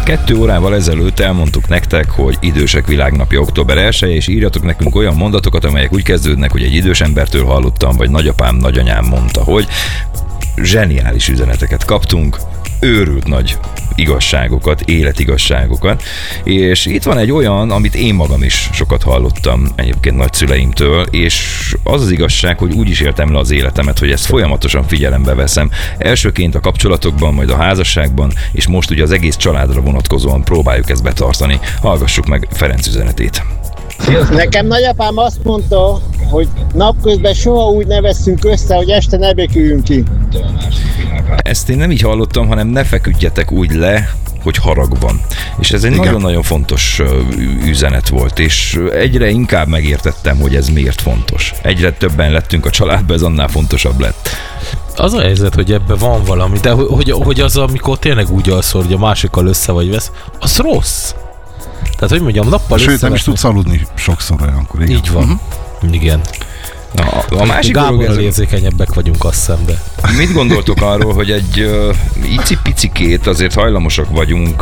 2 órával ezelőtt elmondtuk nektek, hogy idősek világnapja október 1-e, és írjatok nekünk olyan mondatokat, amelyek úgy kezdődnek, hogy egy idős embertől hallottam, vagy nagyapám, nagyanyám mondta, hogy zseniális üzeneteket kaptunk, őrült nagy igazságokat, életigazságokat, és itt van egy olyan, amit én magam is sokat hallottam egyébként nagyszüleimtől, és az az igazság, hogy úgy is éltem le az életemet, hogy ezt folyamatosan figyelembe veszem. Elsőként a kapcsolatokban, majd a házasságban, és most ugye az egész családra vonatkozóan próbáljuk ezt betartani. Hallgassuk meg Ferenc üzenetét. Nekem nagyapám azt mondta, hogy napközben soha úgy ne vesszünk össze, hogy este ne béküljünk ki. Ezt én nem így hallottam, hanem ne feküdjetek úgy le, hogy harag van. És ez egy nagyon-nagyon fontos üzenet volt, és egyre inkább megértettem, hogy ez miért fontos. Egyre többen lettünk a családban, ez annál fontosabb lett. Az a helyzet, hogy ebben van valami, de hogy az, amikor tényleg úgy alszol, hogy a másikkal össze vagy vesz, az rossz. Tehát, hogy mondjam, nappal sőt, nem is tudsz aludni sokszor olyankor. Igen. Így van. Igen. A másik Gáborral érzékenyebbek vagyunk, azt hiszem, de... Mit gondoltok arról, hogy egy icipicikét azért hajlamosak vagyunk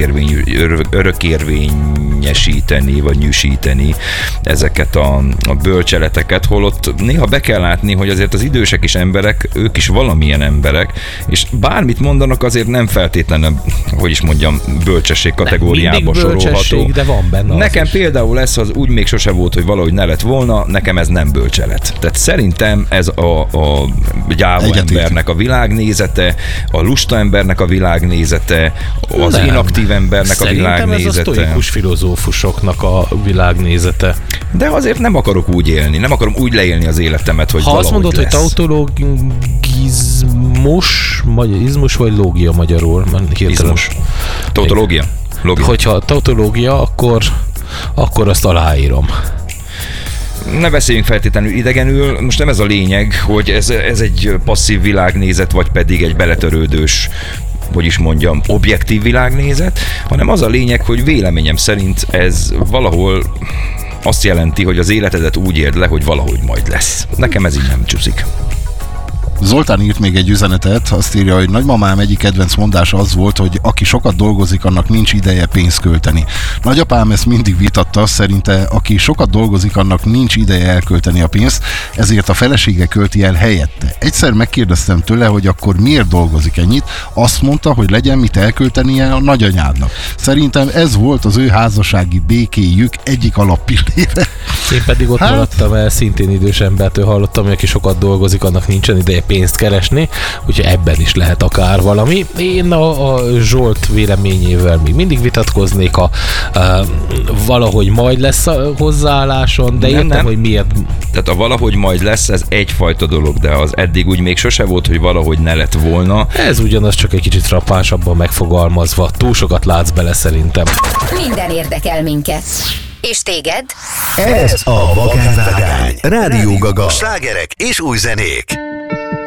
örökérvényesíteni, vagy nyűsíteni ezeket a bölcseleteket, holott néha be kell látni, hogy azért az idősek is emberek, ők is valamilyen emberek, és bármit mondanak, azért nem feltétlenül, hogy is mondjam, bölcsesség kategóriába sorolható. De van benne. Nekem például lesz, az úgy még sose volt, hogy valahogy ne lett volna, nekem ez nem bölcselet. Tehát szerintem ez a gyáva embernek a világnézete, a lusta embernek a világnézete, az inaktív embernek a világnézete. Szerintem ez a sztoikus filozófusoknak a világnézete. De azért nem akarok úgy élni, nem akarom úgy leélni az életemet, hogy valahogy lesz. Ha azt mondod, hogy tautologizmus vagy lógia magyarul? Izmus. Tautológia? Hogyha tautológia, akkor azt aláírom. Ne beszéljünk feltétlenül idegenül, most nem ez a lényeg, hogy ez egy passzív világnézet, vagy pedig egy beletörődős, hogy is mondjam, objektív világnézet, hanem az a lényeg, hogy véleményem szerint ez valahol azt jelenti, hogy az életedet úgy éld le, hogy valahogy majd lesz. Nekem ez így nem csúszik. Zoltán írt még egy üzenetet, azt írja, hogy nagymamám egyik kedvenc mondása az volt, hogy aki sokat dolgozik, annak nincs ideje pénzt költeni. Nagyapám ezt mindig vitatta, szerinte aki sokat dolgozik, annak nincs ideje elkölteni a pénzt, ezért a felesége költi el helyette. Egyszer megkérdeztem tőle, hogy akkor miért dolgozik ennyit, azt mondta, hogy legyen mit elköltenie a nagyanyádnak. Szerintem ez volt az ő házassági békéjük egyik alappillére. Én pedig ott maradtam el, szintén idős embertől hallottam, hogy aki sokat dolgozik, annak nincsen ideje pénzt keresni, úgyhogy ebben is lehet akár valami. Én a Zsolt véleményével még mindig vitatkoznék, valahogy majd lesz a hozzáálláson, de értem, hogy miért. Tehát a valahogy majd lesz, ez egyfajta dolog, de az eddig úgy még sose volt, hogy valahogy ne lett volna. Ez ugyanaz, csak egy kicsit frappánsabban megfogalmazva. Túl sokat látsz bele szerintem. Minden érdekel minket. És téged? Ez a Vakánvágány. Rádió Gaga. Slágerek és új zenék.